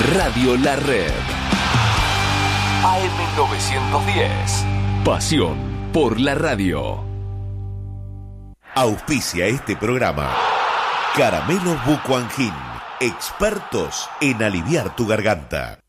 Radio La Red. AM910. Pasión por la radio. Auspicia este programa Caramelos Buco Angin, expertos en aliviar tu garganta.